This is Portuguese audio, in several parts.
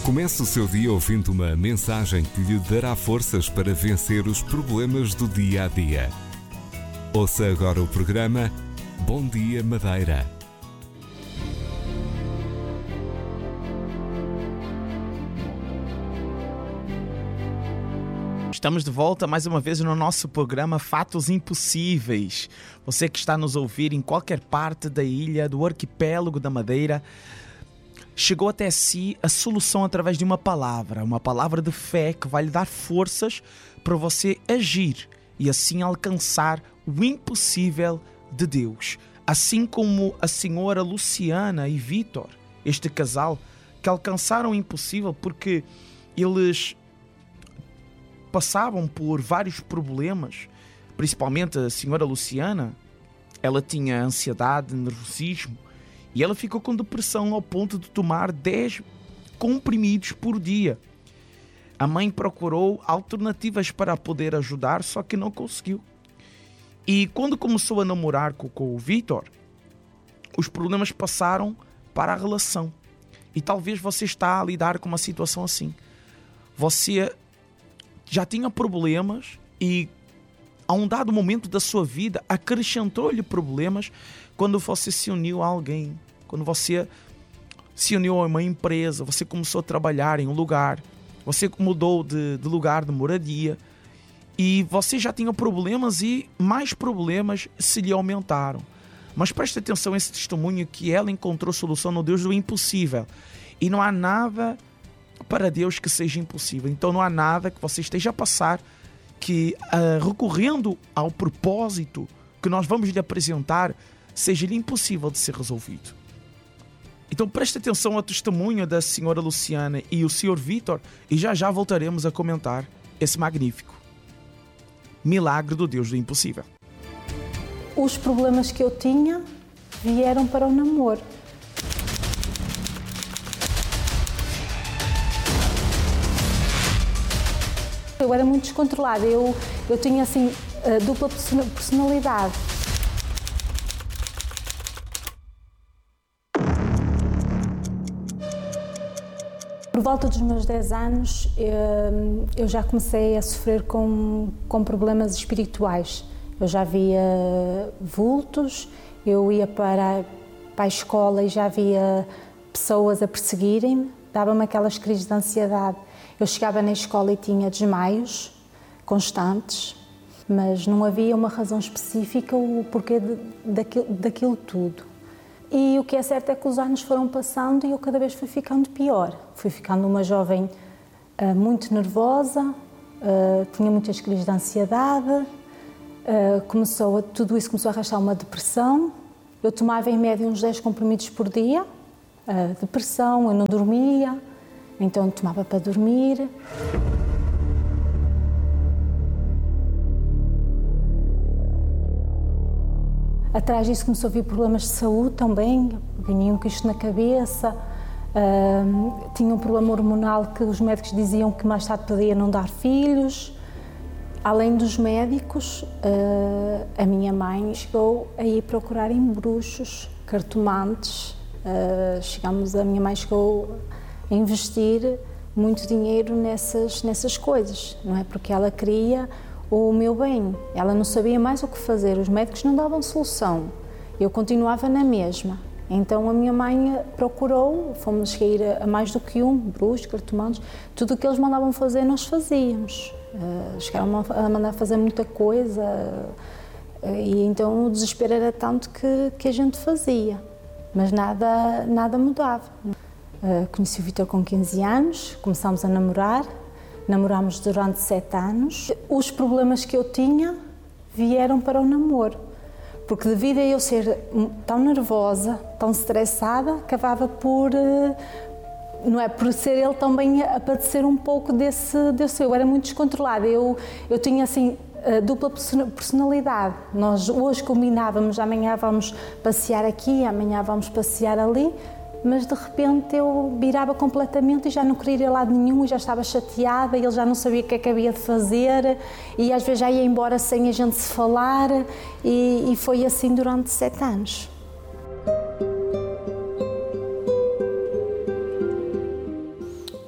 Comece o seu dia ouvindo uma mensagem que lhe dará forças para vencer os problemas do dia a dia. Ouça agora o programa Bom Dia Madeira. Estamos de volta mais uma vez no nosso programa Fatos Impossíveis. Você que está a nos ouvir em qualquer parte da ilha, do arquipélago da Madeira, chegou até si a solução através de uma palavra de fé que vai lhe dar forças para você agir e assim alcançar o impossível de Deus. Assim como a senhora Luciana e Vítor, este casal, que alcançaram o impossível porque eles passavam por vários problemas, principalmente a senhora Luciana. Ela tinha ansiedade, nervosismo, e ela ficou com depressão ao ponto de tomar 10 comprimidos por dia. A mãe procurou alternativas para poder ajudar, só que não conseguiu. E quando começou a namorar com o Vítor, os problemas passaram para a relação. E talvez você está a lidar com uma situação assim. Você já tinha problemas e a um dado momento da sua vida acrescentou-lhe problemas quando você se uniu a alguém, quando você se uniu a uma empresa, você começou a trabalhar em um lugar, você mudou de lugar de moradia e você já tinha problemas e mais problemas se lhe aumentaram. Mas preste atenção a esse testemunho que ela encontrou solução no Deus do impossível. E não há nada para Deus que seja impossível. Então não há nada que você esteja a passar que, recorrendo ao propósito que nós vamos lhe apresentar, seja-lhe impossível de ser resolvido. Então preste atenção ao testemunho da senhora Luciana e o senhor Vítor e já voltaremos a comentar esse magnífico milagre do Deus do impossível. Os problemas que eu tinha vieram para o namoro. Eu era muito descontrolada, eu tinha assim dupla personalidade. Por volta dos meus 10 anos, eu já comecei a sofrer com problemas espirituais. Eu já via vultos, eu ia para a escola e já via pessoas a perseguirem-me, dava-me aquelas crises de ansiedade. Eu chegava na escola e tinha desmaios constantes, mas não havia uma razão específica o porquê daquilo tudo. E o que é certo é que os anos foram passando e eu cada vez fui ficando pior. Fui ficando uma jovem muito nervosa, tinha muitas crises de ansiedade, tudo isso começou a arrastar uma depressão. Eu tomava em média uns 10 comprimidos por dia, depressão, eu não dormia, então tomava para dormir. Atrás disso começou a vir problemas de saúde também, ganhei um quisto na cabeça, tinha um problema hormonal que os médicos diziam que mais tarde podia não dar filhos. Além dos médicos, a minha mãe chegou a ir procurar em bruxos, cartomantes. A minha mãe chegou a investir muito dinheiro nessas coisas, não é? Porque ela queria o meu bem, ela não sabia mais o que fazer, os médicos não davam solução, eu continuava na mesma. Então a minha mãe procurou, fomos ir a mais do que um, bruxos, cartomantes, tudo o que eles mandavam fazer nós fazíamos. Chegaram a mandar fazer muita coisa e então o desespero era tanto que a gente fazia, mas nada mudava. Conheci o Vítor com 15 anos, começámos a namorámos durante 7 anos. Os problemas que eu tinha vieram para o namoro, porque devido a eu ser tão nervosa, tão estressada, acabava por ser ele também a padecer um pouco desse. Eu era muito descontrolada, eu tinha assim dupla personalidade. Nós hoje combinávamos, amanhã vamos passear aqui, amanhã vamos passear ali, mas de repente eu virava completamente e já não queria ir a lado nenhum e já estava chateada e ele já não sabia o que é que havia de fazer e às vezes já ia embora sem a gente se falar e foi assim durante 7 anos.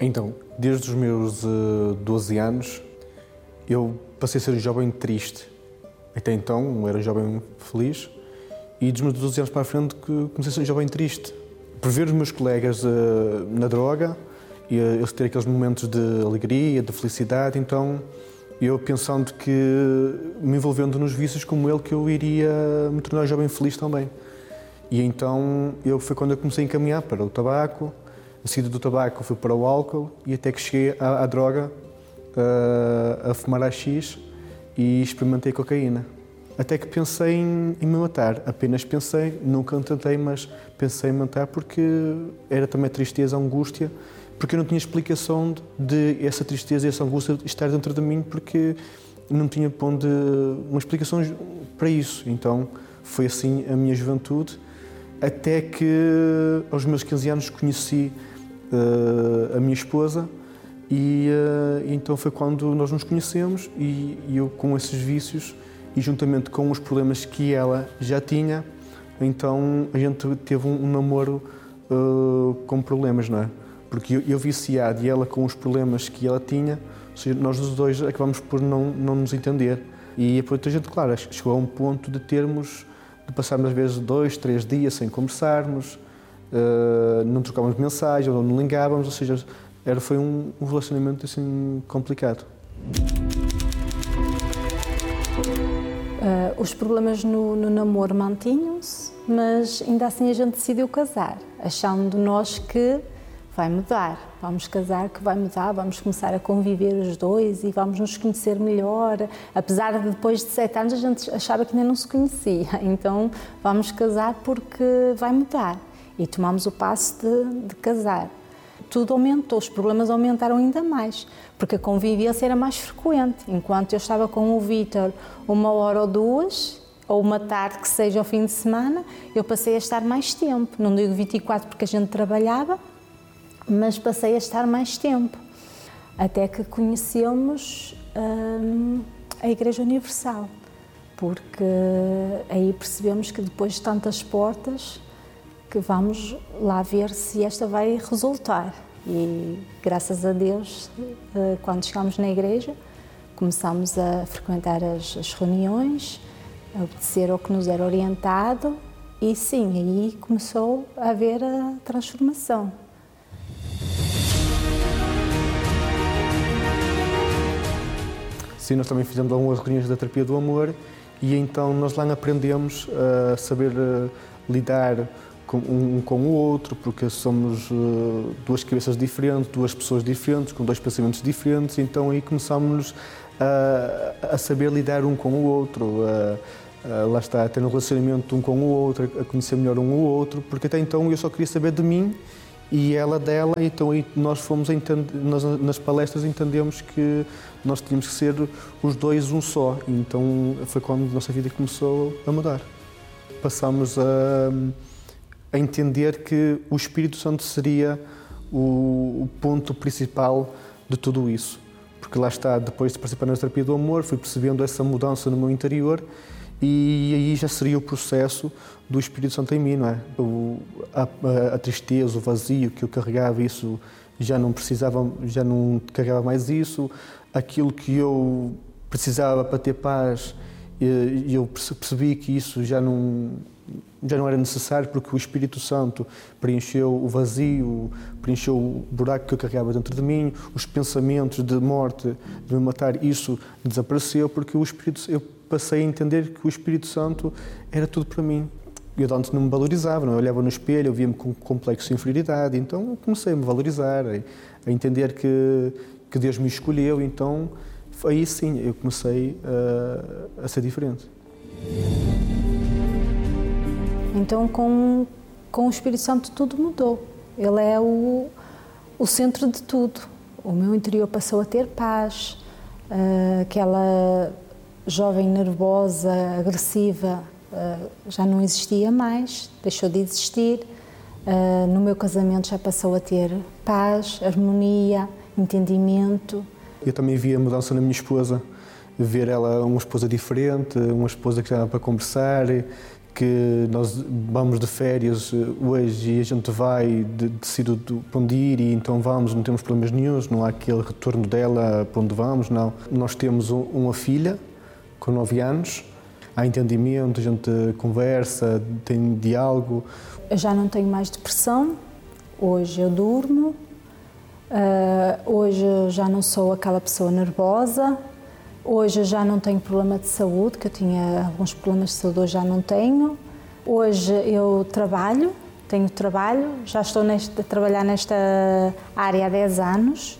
Então, desde os meus 12 anos, eu passei a ser um jovem triste. Até então, eu era um jovem feliz e dos meus 12 anos para a frente comecei a ser um jovem triste. Por ver os meus colegas na droga, e eles terem aqueles momentos de alegria, de felicidade, então eu pensando que, me envolvendo nos vícios como ele, que eu iria me tornar um jovem feliz também. E então foi quando eu comecei a encaminhar para o tabaco, a seguida do tabaco fui para o álcool e até que cheguei à droga, a fumar AX e experimentei cocaína. Até que pensei em me matar, apenas pensei, nunca tentei, mas pensei em me matar porque era também tristeza, angústia, porque eu não tinha explicação de essa tristeza e essa angústia estar dentro de mim, porque não tinha uma explicação para isso. Então foi assim a minha juventude, até que aos meus 15 anos conheci a minha esposa e então foi quando nós nos conhecemos e eu com esses vícios e juntamente com os problemas que ela já tinha, então a gente teve um namoro com problemas, não é? Porque eu viciado e ela com os problemas que ela tinha, ou seja, nós os dois acabamos por não nos entender. E depois a gente, claro, chegou a um ponto de passarmos às vezes 2, 3 dias sem conversarmos, não trocávamos mensagens, ou não ligávamos, ou seja, foi um relacionamento assim complicado. Os problemas no namoro mantinham-se, mas ainda assim a gente decidiu casar, achando nós que vai mudar, vamos casar, que vai mudar, vamos começar a conviver os dois e vamos nos conhecer melhor. Apesar de depois de 7 anos a gente achava que ainda não se conhecia, então vamos casar porque vai mudar. E tomamos o passo de casar. Tudo aumentou, os problemas aumentaram ainda mais, porque a convivência era mais frequente. Enquanto eu estava com o Vítor 1 hora ou 2, ou uma tarde que seja ao fim de semana, eu passei a estar mais tempo. Não digo 24 porque a gente trabalhava, mas passei a estar mais tempo. Até que conhecemos a Igreja Universal, porque aí percebemos que depois de tantas portas, que vamos lá ver se esta vai resultar. E graças a Deus, quando chegámos na igreja, começámos a frequentar as reuniões, a obedecer ao que nos era orientado e sim, aí começou a haver a transformação. Sim, nós também fizemos algumas reuniões da terapia do amor e então nós lá aprendemos a saber lidar um com o outro, porque somos duas cabeças diferentes, duas pessoas diferentes, com dois pensamentos diferentes, então aí começámos a saber lidar um com o outro, lá está, a ter um relacionamento um com o outro, a conhecer melhor um o outro, porque até então eu só queria saber de mim e ela dela, então aí nós nós nas palestras entendemos que nós tínhamos que ser os dois um só, então foi quando a nossa vida começou a mudar. Passámos a entender que o Espírito Santo seria o ponto principal de tudo isso. Porque lá está, depois de participar na terapia do amor, fui percebendo essa mudança no meu interior e aí já seria o processo do Espírito Santo em mim, não é? A tristeza, o vazio que eu carregava, isso já não precisava, já não carregava mais isso. Aquilo que eu precisava para ter paz, eu percebi que isso já não era necessário, porque o Espírito Santo preencheu o vazio, preencheu o buraco que eu carregava dentro de mim, os pensamentos de morte, de me matar, isso desapareceu, porque eu passei a entender que o Espírito Santo era tudo para mim. Eu antes não me valorizava, não? Eu olhava no espelho, eu via-me com complexo de inferioridade, então eu comecei a me valorizar, a entender que Deus me escolheu, então aí sim eu comecei a ser diferente. Então, com o Espírito Santo, tudo mudou. Ele é o centro de tudo. O meu interior passou a ter paz. Aquela jovem nervosa, agressiva, já não existia mais, deixou de existir. No meu casamento já passou a ter paz, harmonia, entendimento. Eu também vi a mudança na minha esposa. Ver ela uma esposa diferente, uma esposa que já dava para conversar, que nós vamos de férias hoje e a gente vai, decide para onde ir e então vamos, não temos problemas nenhuns, não há aquele retorno dela para onde vamos, não. Nós temos uma filha com 9 anos, há entendimento, a gente conversa, tem diálogo. Eu já não tenho mais depressão, hoje eu durmo, hoje eu já não sou aquela pessoa nervosa, hoje eu já não tenho problema de saúde, que eu tinha alguns problemas de saúde, hoje já não tenho. Hoje eu tenho trabalho, já estou a trabalhar nesta área há 10 anos,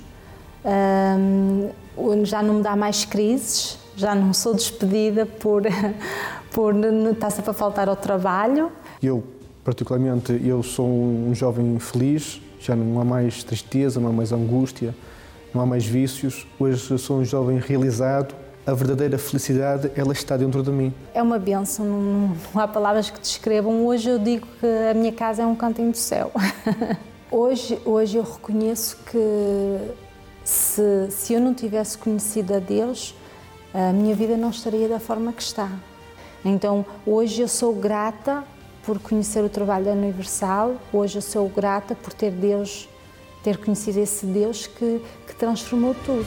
já não me dá mais crises, já não sou despedida por estar sempre a faltar ao trabalho. Eu, particularmente, eu sou um jovem feliz, já não há mais tristeza, não há mais angústia, não há mais vícios. Hoje eu sou um jovem realizado. A verdadeira felicidade, ela está dentro de mim. É uma bênção, não há palavras que descrevam. Hoje eu digo que a minha casa é um cantinho do céu. Hoje eu reconheço que se eu não tivesse conhecido a Deus, a minha vida não estaria da forma que está. Então, hoje eu sou grata por conhecer o trabalho da Universal, hoje eu sou grata por ter conhecido esse Deus que transformou tudo.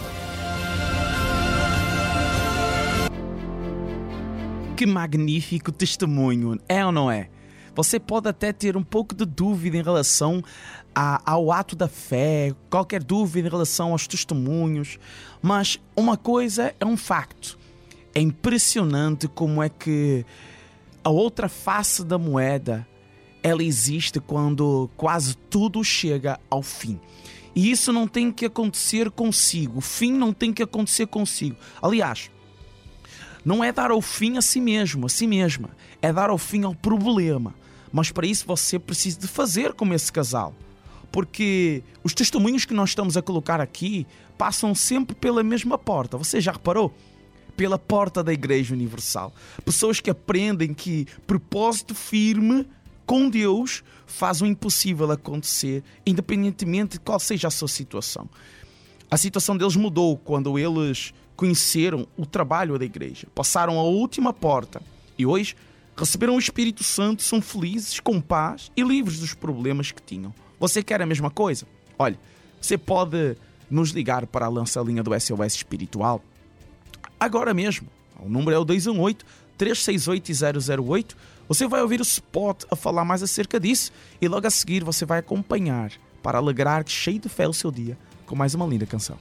Que magnífico testemunho, é ou não é? Você pode até ter um pouco de dúvida em relação ao ato da fé, qualquer dúvida em relação aos testemunhos, mas uma coisa é um facto. É impressionante como é que a outra face da moeda, ela existe quando quase tudo chega ao fim. E isso não tem que acontecer consigo, o fim não tem que acontecer consigo. Aliás, não é dar ao fim a si mesmo, a si mesma, é dar ao fim ao problema. Mas para isso você precisa de fazer como esse casal. Porque os testemunhos que nós estamos a colocar aqui passam sempre pela mesma porta. Você já reparou? Pela porta da Igreja Universal. Pessoas que aprendem que propósito firme com Deus faz o impossível acontecer, independentemente de qual seja a sua situação. A situação deles mudou quando eles conheceram o trabalho da igreja, passaram a última porta e hoje receberam o Espírito Santo, são felizes, com paz e livres dos problemas que tinham. Você quer a mesma coisa? Olha, você pode nos ligar para a lança-linha do SOS Espiritual agora mesmo. O número é o 218-368-008. Você vai ouvir o spot a falar mais acerca disso e logo a seguir você vai acompanhar para alegrar cheio de fé o seu dia com mais uma linda canção.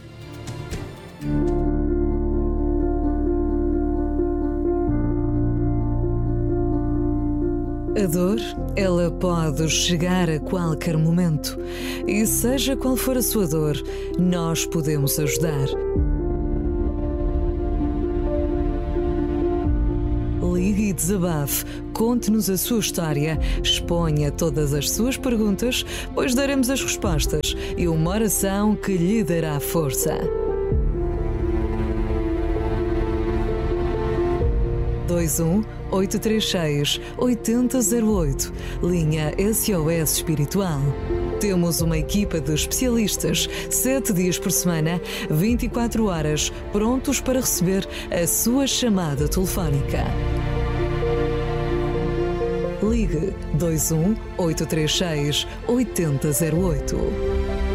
A dor, ela pode chegar a qualquer momento. E seja qual for a sua dor, nós podemos ajudar. Ligue e desabafe, conte-nos a sua história, exponha todas as suas perguntas, pois daremos as respostas e uma oração que lhe dará força. 21-836-8008, linha SOS Espiritual. Temos uma equipa de especialistas, 7 dias por semana, 24 horas, prontos para receber a sua chamada telefónica. Ligue 21-836-8008.